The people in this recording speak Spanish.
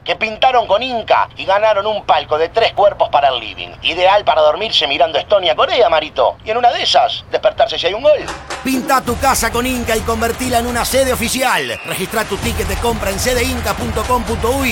que pintaron con Inca y ganaron un palco de 3 cuerpos para el living. Ideal para dormirse mirando Estonia-Corea, Marito. Y en una de esas, despertarse si hay un gol. Pinta tu casa con Inca y convertila en una sede oficial. Registra tu ticket de compra en sedeinca.com.uy